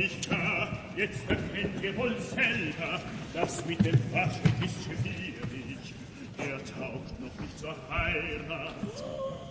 nicht klar. Jetzt erkennt ihr wohl selber, das mit dem Waschen ist schwierig. Er taugt noch nicht zur Heirat.